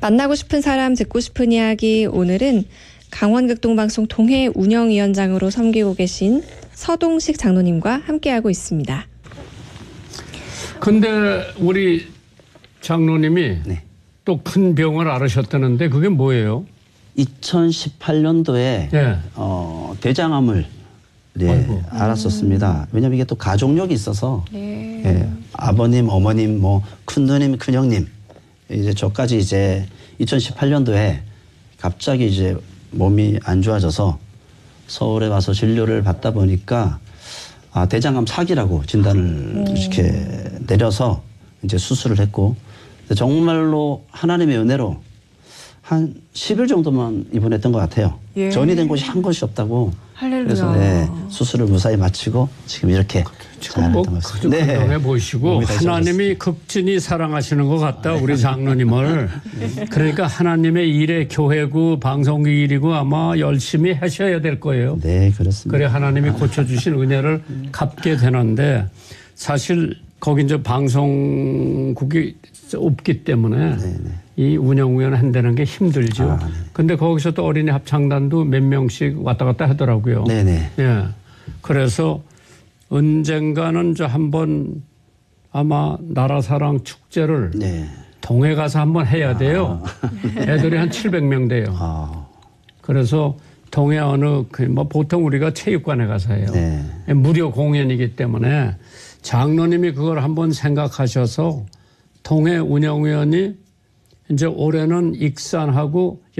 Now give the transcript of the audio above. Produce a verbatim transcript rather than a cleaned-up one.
만나고 싶은 사람 듣고 싶은 이야기, 오늘은 강원극동방송 동해 운영위원장으로 섬기고 계신 서동식 장로님과 함께하고 있습니다. 근데 우리 장로님이 네. 또 큰 병을 앓으셨다는데 그게 뭐예요? 이천십팔 년도에 네. 어, 대장암을 네, 알았었습니다. 왜냐하면 이게 또 가족력이 있어서 네. 예, 아버님, 어머님, 뭐 큰누님, 큰형님 이제 저까지 이제 이천십팔 년도에 갑자기 이제 몸이 안 좋아져서 서울에 와서 진료를 받다 보니까 아, 대장암 사기라고 진단을 음. 이렇게 내려서 이제 수술을 했고 정말로 하나님의 은혜로 한 십 일 정도만 입원했던 것 같아요. 예. 전이 된 곳이 한 곳이 없다고. 할렐루야. 그래서 네, 수술을 무사히 마치고 지금 이렇게 지금 뭐 건강해 네. 보시고 하나님이 극진히 사랑하시는 것 같다 우리 장로님을. 그러니까 하나님의 일에 교회고 방송국 일이고 아마 열심히 하셔야 될 거예요. 네, 그렇습니다. 그래 하나님이 고쳐주신 은혜를 갚게 되는데 사실 거기 이제 방송국이 없기 때문에 네네. 이 운영위원 한다는 게 힘들죠. 아, 네. 근데 거기서 또 어린이 합창단도 몇 명씩 왔다 갔다 하더라고요. 네네. 예. 그래서 언젠가는 저 한번 아마 나라사랑 축제를 네. 동해 가서 한번 해야 돼요. 아. 애들이 한 칠백 명 돼요. 아. 그래서 동해 어느 그 뭐 보통 우리가 체육관에 가서 해요. 네. 무료 공연이기 때문에 장로님이 그걸 한번 생각하셔서 동해 운영위원이 이제 올해는 익산하고